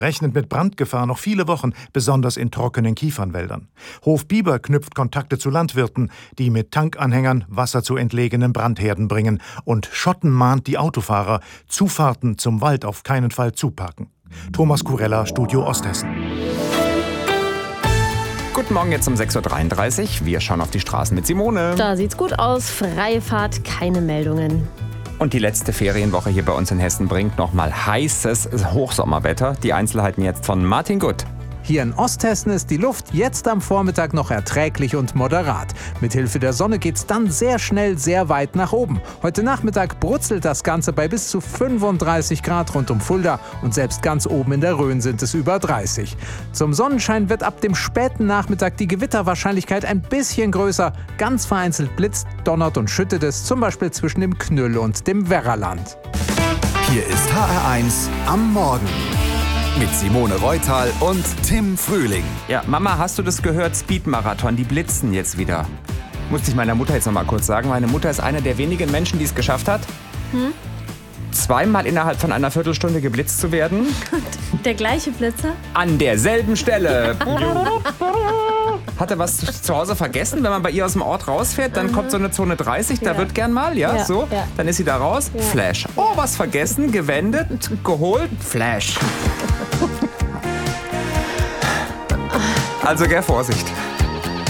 rechnet mit Brandgefahr noch viele Wochen, besonders in trockenen Kiefernwäldern. Hof Bieber knüpft Kontakte zu Landwirten, die mit Tankanhängern Wasser zu entlegenen Brandherden bringen. Und Schotten mahnt die Autofahrer, Zufahrten zum Wald auf keinen Fall zuparken. Thomas Kurella, Studio Osthessen. Guten Morgen, jetzt um 6.33 Uhr. Wir schauen auf die Straßen mit Simone. Da sieht's gut aus. Freie Fahrt, keine Meldungen. Und die letzte Ferienwoche hier bei uns in Hessen bringt nochmal heißes Hochsommerwetter. Die Einzelheiten jetzt von Martin Gutt. Hier in Osthessen ist die Luft jetzt am Vormittag noch erträglich und moderat. Mithilfe der Sonne geht's dann sehr schnell sehr weit nach oben. Heute Nachmittag brutzelt das Ganze bei bis zu 35 Grad rund um Fulda und selbst ganz oben in der Rhön sind es über 30. Zum Sonnenschein wird ab dem späten Nachmittag die Gewitterwahrscheinlichkeit ein bisschen größer. Ganz vereinzelt blitzt, donnert und schüttet es, zum Beispiel zwischen dem Knüll und dem Werraland. Hier ist HR1 am Morgen. Mit Simone Reutal und Tim Frühling. Ja, Mama, hast du das gehört? Speedmarathon, die blitzen jetzt wieder. Musste ich meiner Mutter jetzt noch mal kurz sagen. Meine Mutter ist eine der wenigen Menschen, die es geschafft hat, zweimal innerhalb von einer Viertelstunde geblitzt zu werden. Der gleiche Blitzer? An derselben Stelle. Hatte was zu Hause vergessen, wenn man bei ihr aus dem Ort rausfährt, dann kommt so eine Zone 30, da wird gern mal, so, dann ist sie da raus, Flash. Oh, was vergessen, gewendet, geholt, Flash. Also, Vorsicht.